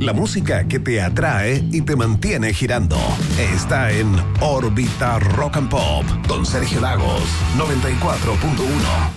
La música que te atrae y te mantiene girando. Está en Órbita Rock and Pop con Sergio Lagos, 94.1.